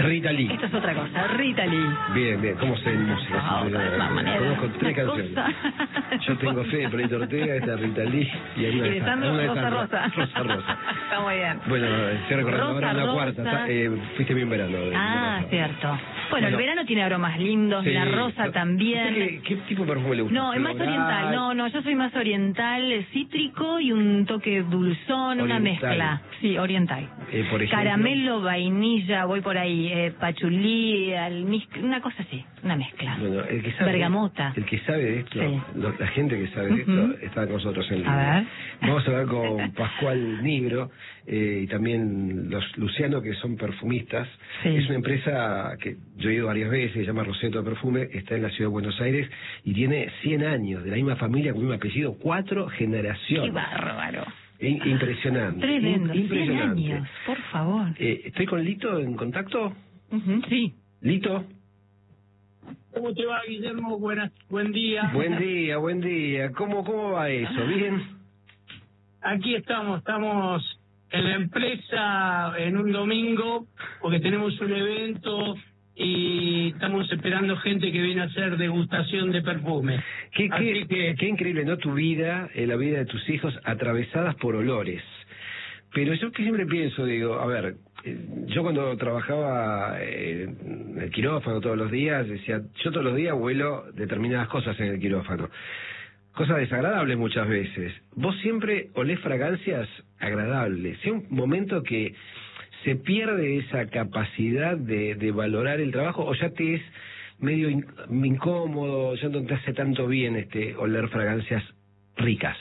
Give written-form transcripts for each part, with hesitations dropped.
Rita Lee. Esto es otra cosa, Rita Lee. Bien, bien, ¿cómo sé en música? Conozco 3 canciones. Yo tengo fe de Palito Ortega, esta Rita Lee y hay una de Rosa Rosa. Rosa Rosa. Está muy bien. Bueno, estoy recordando Rosa, ahora una Rosa. cuarta. Fuiste bien verano. Cierto. Bueno, el verano tiene aromas lindos, sí, la rosa también. ¿Qué tipo de perfume le gusta? No, es más oriental. No, yo soy más oriental, cítrico y un toque dulzón, una mezcla. Sí, oriental. Por ejemplo, caramelo, vainilla, voy por ahí, pachulí, una cosa así, una mezcla. Bueno, el que sabe, bergamota. El que sabe de esto, sí. La gente que sabe de esto está con nosotros en línea. A ver. Vamos a hablar con Pascual Nigro y también los Luciano, que son perfumistas. Sí. Es una empresa que yo he ido varias veces, se llama Roseto de Perfume, está en la ciudad de Buenos Aires y tiene 100 años, de la misma familia, con el mismo apellido, 4 generaciones. ¡Qué bárbaro! Impresionante. Tremendo, impresionante. 100 años, por favor. ¿Estoy con Lito en contacto? Sí. ¿Lito? ¿Cómo te va, Guillermo? Buen día. Buen día, buen día. ¿Cómo va eso? ¿Bien? Aquí estamos en la empresa en un domingo porque tenemos un evento y estamos esperando gente que viene a hacer degustación de perfume. Qué increíble, ¿no? Tu vida, la vida de tus hijos atravesadas por olores. Pero yo que siempre pienso, digo, a ver, yo cuando trabajaba en el quirófano todos los días, decía, yo todos los días huelo determinadas cosas en el quirófano. Cosas desagradables muchas veces. Vos siempre olés fragancias agradables. ¿Es un momento que se pierde esa capacidad de valorar el trabajo o ya te es medio incómodo, ya no te hace tanto bien oler fragancias ricas?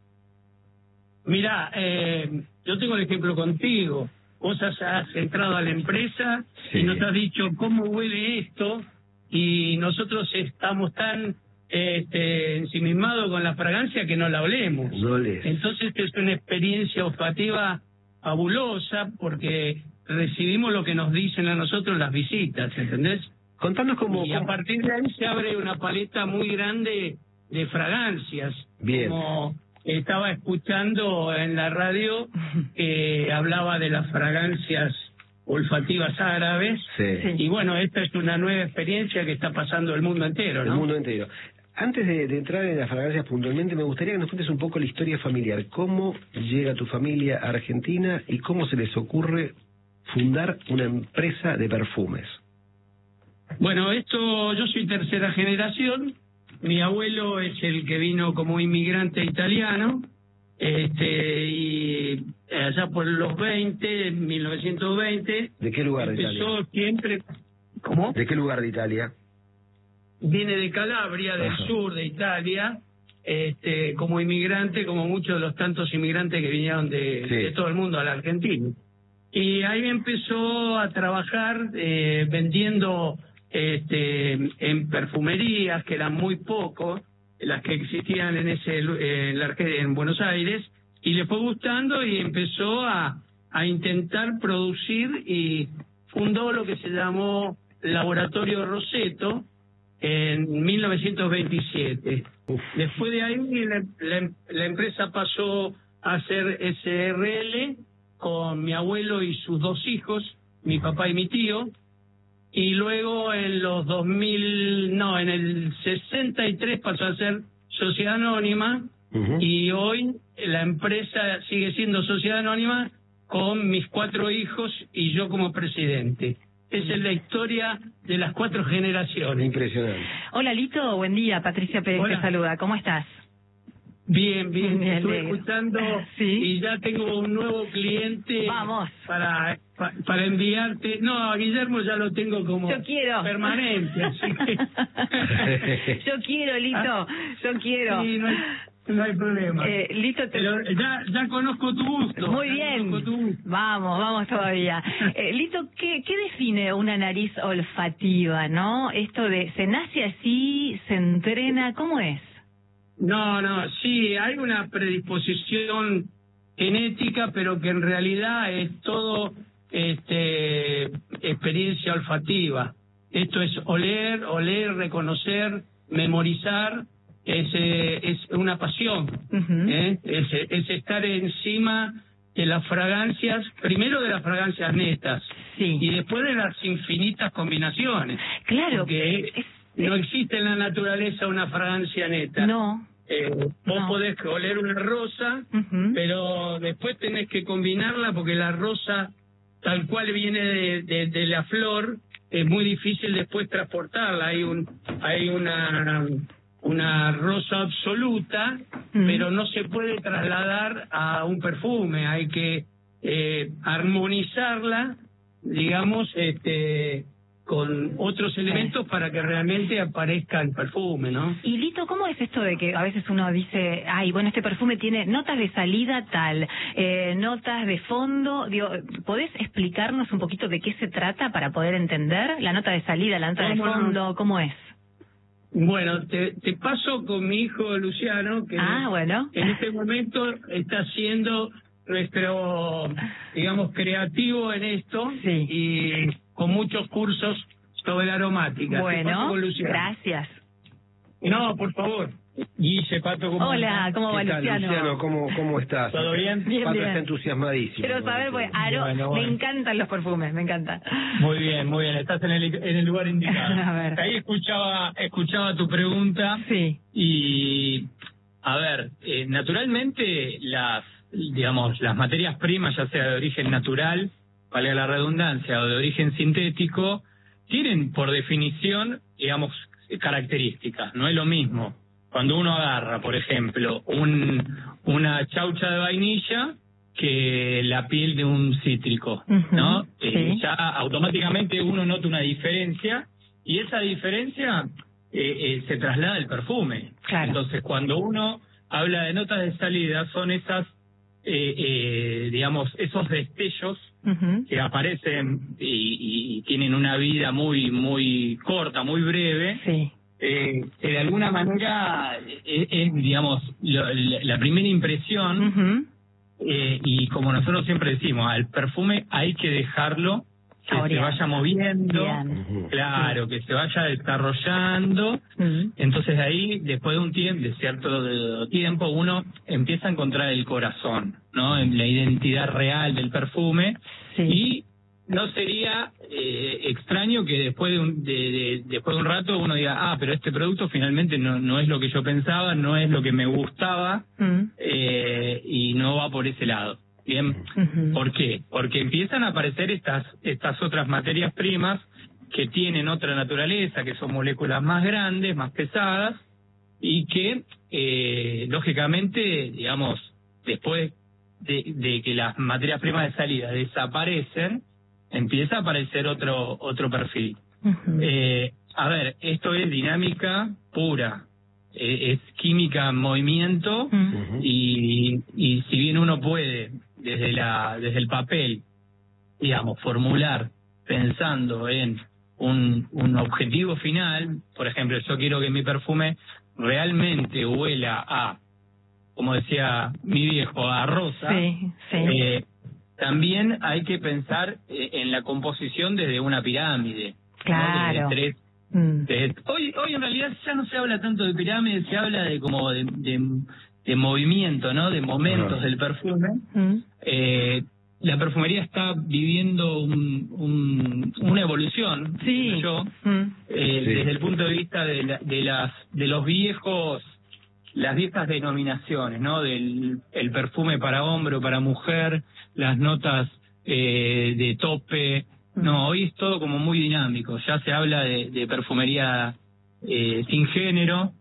Mirá, yo tengo el ejemplo contigo. Vos has entrado a la empresa y nos has dicho cómo huele esto y nosotros estamos tan ensimismados con la fragancia que no la olemos. No olés. Entonces es una experiencia olfativa fabulosa porque recibimos lo que nos dicen a nosotros las visitas, ¿entendés? Contanos cómo... Y a partir de ahí se abre una paleta muy grande de fragancias. Bien. Como estaba escuchando en la radio que hablaba de las fragancias olfativas árabes. Sí. Y bueno, esta es una nueva experiencia que está pasando el mundo entero, ¿no? El mundo entero. Antes de entrar en las fragancias puntualmente, me gustaría que nos cuentes un poco la historia familiar. ¿Cómo llega tu familia a Argentina y cómo se les ocurre fundar una empresa de perfumes? Bueno, yo soy tercera generación. Mi abuelo es el que vino como inmigrante italiano, y allá por los 1920. ¿De qué lugar de Italia? Empezó siempre... ¿Cómo? ¿De qué lugar de Italia? Viene de Calabria, del sur de Italia, como inmigrante, como muchos de los tantos inmigrantes que vinieron de todo el mundo a la Argentina. Y ahí empezó a trabajar vendiendo en perfumerías, que eran muy pocos, las que existían en Buenos Aires, y le fue gustando y empezó a intentar producir y fundó lo que se llamó Laboratorio Roseto en 1927. Después de ahí la empresa pasó a ser SRL con mi abuelo y sus 2 hijos, mi papá y mi tío, y luego en el 63 pasó a ser Sociedad Anónima, y hoy la empresa sigue siendo Sociedad Anónima con mis 4 hijos y yo como presidente. Esa es la historia de las 4 generaciones. Impresionante. Hola, Lito, buen día. Patricia Pérez te saluda. ¿Cómo estás? Bien, Me estuve alegro. escuchando y ya tengo un nuevo cliente. Vamos. Para enviarte. No, a Guillermo ya lo tengo como yo quiero. Permanente, así que... Yo quiero, Lito, yo quiero. Sí, no hay problema. Lito, pero ya conozco tu gusto. Muy bien. Vamos todavía. Lito, ¿qué define una nariz olfativa, no? Esto de, ¿se nace así, se entrena? ¿Cómo es? No, sí, hay una predisposición genética, pero que en realidad es todo experiencia olfativa. Esto es oler, reconocer, memorizar, es una pasión, es estar encima de las fragancias, primero de las fragancias netas, Sí. y después de las infinitas combinaciones. Claro. Porque no existe en la naturaleza una fragancia neta. No. Vos podés oler una rosa, pero después tenés que combinarla porque la rosa, tal cual viene de la flor, es muy difícil después transportarla. Hay una rosa absoluta, pero no se puede trasladar a un perfume. Hay que armonizarla, digamos, con otros elementos para que realmente aparezca el perfume, ¿no? Y Lito, ¿cómo es esto de que a veces uno dice, ay, bueno, este perfume tiene notas de salida tal, notas de fondo? Digo, ¿podés explicarnos un poquito de qué se trata para poder entender la nota de salida, la nota de fondo? ¿Cómo es? Bueno, te paso con mi hijo Luciano, que bueno. En este momento está siendo nuestro, digamos, creativo en esto, sí. Y con muchos cursos sobre la aromática. Bueno, gracias. No, por favor. Guille, Pato, ¿cómo Hola, estás? ¿cómo va, Luciano? Luciano, ¿cómo estás? ¿Todo bien? Bien, Pato bien. está entusiasmadísimo. Quiero saber, pues, bueno. Me encantan los perfumes, me encantan. Muy bien, estás en el lugar indicado. A ver. Ahí escuchaba tu pregunta. Sí. Y, a ver, naturalmente las materias primas, ya sea de origen natural, valga la redundancia, o de origen sintético, tienen por definición, digamos, características. No es lo mismo cuando uno agarra, por ejemplo, una chaucha de vainilla que la piel de un cítrico, ¿no? Sí. Ya automáticamente uno nota una diferencia, y esa diferencia se traslada al perfume. Claro. Entonces, cuando uno habla de notas de salida, son esas, digamos, esos destellos que aparecen y tienen una vida muy corta, muy breve. Sí. Que de alguna manera es digamos, la primera impresión, y como nosotros siempre decimos, al perfume hay que dejarlo que se vaya moviendo, claro, que se vaya desarrollando. Entonces ahí, después de un tiempo, de cierto tiempo, uno empieza a encontrar el corazón, ¿no? En la identidad real del perfume. Y no sería extraño que después de un rato uno diga, pero este producto finalmente no es lo que yo pensaba, no es lo que me gustaba, y no va por ese lado. Bien, ¿por qué? Porque empiezan a aparecer estas otras materias primas que tienen otra naturaleza, que son moléculas más grandes, más pesadas, y que lógicamente, digamos, después de que las materias primas de salida desaparecen, empieza a aparecer otro perfil. A ver, esto es dinámica pura, es química en movimiento, y si bien uno puede desde el papel, digamos, formular pensando en un objetivo final, por ejemplo, yo quiero que mi perfume realmente huela a, como decía mi viejo, a rosa. También hay que pensar en la composición desde una pirámide. Claro. ¿No? Hoy en realidad ya no se habla tanto de pirámide, se habla de como de movimiento, ¿no? De momentos del perfume. La perfumería está viviendo una evolución, yo, desde el punto de vista de los viejos, las viejas denominaciones, ¿no? Del el perfume para hombre o para mujer, las notas de tope. No, hoy es todo como muy dinámico. Ya se habla de perfumería sin género.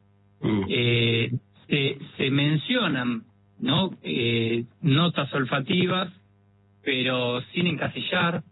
Se mencionan, ¿no? Notas olfativas, pero sin encasillar.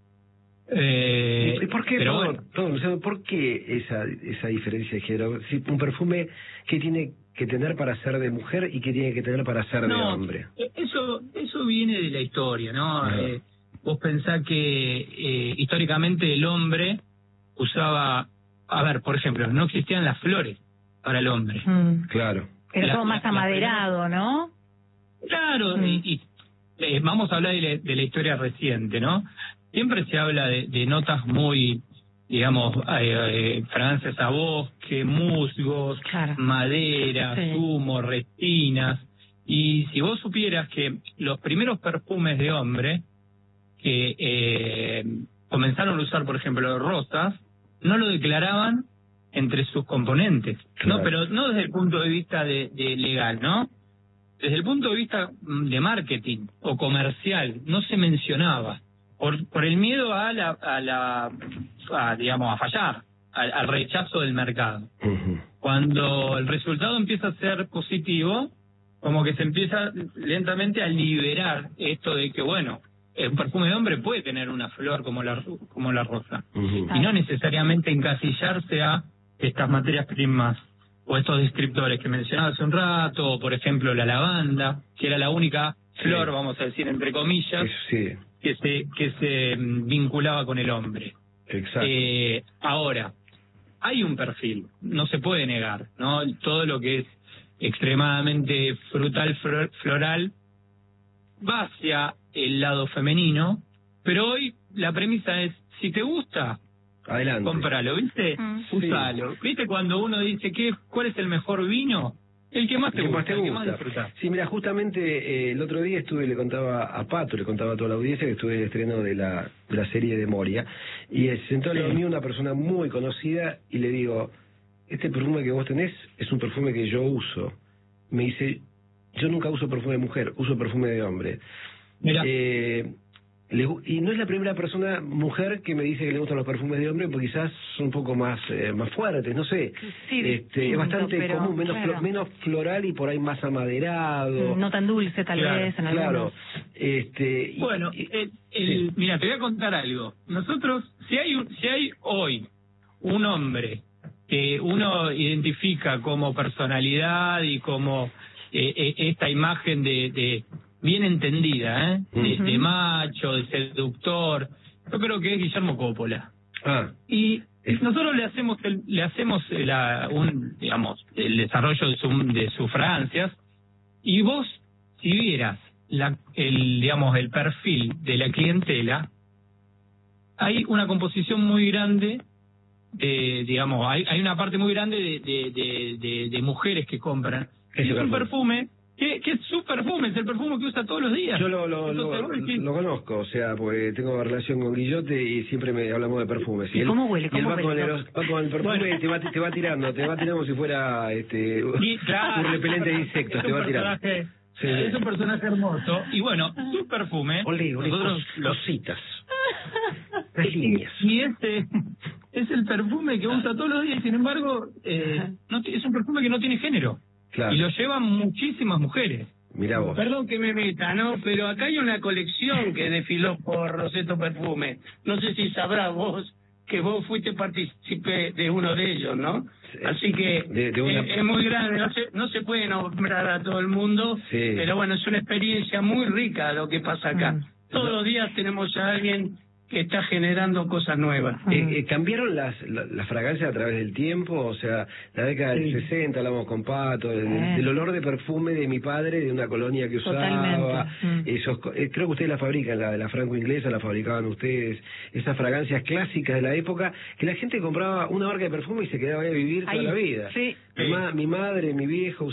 ¿Por qué, pero ¿por qué esa diferencia de género? Si un perfume, ¿qué tiene que tener para ser de mujer y qué tiene que tener para ser de hombre? Eso viene de la historia, ¿no? Vos pensás que históricamente el hombre usaba, a ver, por ejemplo, no existían las flores para el hombre. Claro. Era todo más amaderado, ¿no? Claro, y vamos a hablar de la historia reciente, ¿no? Siempre se habla de notas muy, digamos, fragancias a bosque, musgos, madera, zumo, resinas. Y si vos supieras que los primeros perfumes de hombre que comenzaron a usar, por ejemplo, rosas, no lo declaraban entre sus componentes. Claro. No, pero no desde el punto de vista de legal, ¿no? Desde el punto de vista de marketing o comercial, no se mencionaba por el miedo digamos, a fallar, al rechazo del mercado. Uh-huh. Cuando el resultado empieza a ser positivo, como que se empieza lentamente a liberar esto de que, bueno, un perfume de hombre puede tener una flor como la rosa, Uh-huh. y no necesariamente encasillarse a estas materias primas o estos descriptores que mencionaba hace un rato, o por ejemplo la lavanda, que era la única flor, vamos a decir entre comillas, Sí. que se vinculaba con el hombre. Exacto. Ahora, hay un perfil, no se puede negar, ¿no? Todo lo que es extremadamente frutal, floral, va hacia el lado femenino, pero hoy la premisa es, si te gusta, Adelante. cómpralo, ¿viste? Usalo. ¿Viste cuando uno dice cuál es el mejor vino? El que más te gusta, el que más disfrutas. Sí, mira, justamente el otro día le contaba a Pato, le contaba a toda la audiencia que estuve en el estreno de la serie de Moria, y se sentó al lado mío una persona muy conocida y le digo, este perfume que vos tenés es un perfume que yo uso. Me dice, yo nunca uso perfume de mujer, uso perfume de hombre. Mira. Y no es la primera persona, mujer, que me dice que le gustan los perfumes de hombre, porque quizás son un poco más fuertes, no sé. Sí, es bastante pero, común, claro. menos floral y por ahí más amaderado. No tan dulce, tal vez, en Claro. algunos. Bueno, sí. mira, te voy a contar algo. Nosotros, si hay hoy un hombre que uno identifica como personalidad y como esta imagen de bien entendida, de macho, de seductor, yo creo que es Guillermo Coppola. Y nosotros le hacemos digamos, el desarrollo de sus fragancias, y vos, si vieras el perfil de la clientela, hay una composición muy grande, digamos, hay una parte muy grande de mujeres que compran. Es un perfume que es su perfume, es el perfume que usa todos los días. Yo lo conozco, o sea, porque tengo relación con Guillote y siempre hablamos de perfumes. ¿Y cómo huele? Y él va con el perfume y te va tirando como si fuera claro, un repelente de insectos, te va tirando. Sí. Es un personaje hermoso. Y bueno, su perfume, nosotros cositas. Las líneas. Y este es el perfume que usa todos los días, sin embargo, es un perfume que no tiene género. Claro. Y lo llevan muchísimas mujeres. Mirá vos. Perdón que me meta, ¿no? Pero acá hay una colección que desfiló por Rosetto Perfume. No sé si sabrás vos que vos fuiste partícipe de uno de ellos, ¿no? Sí. Así que es muy grande, no se puede nombrar a todo el mundo, pero bueno, es una experiencia muy rica lo que pasa acá. Todos los días tenemos a alguien que está generando cosas nuevas. ¿Cambiaron las fragancias a través del tiempo? O sea, la década del 60, hablamos con Pato, del olor de perfume de mi padre, de una colonia que usaba. Creo que ustedes la fabrican, la de la franco-inglesa la fabricaban ustedes. Esas fragancias clásicas de la época, que la gente compraba una marca de perfume y se quedaba ahí a vivir toda la vida. Sí. Mi madre, mi viejo